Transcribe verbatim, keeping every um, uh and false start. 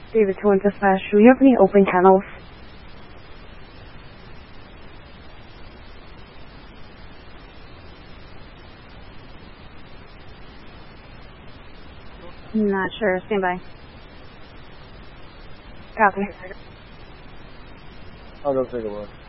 David to one dispatch. Do you have any open kennels? Not sure. Stand by. Copy. I'll go take a look.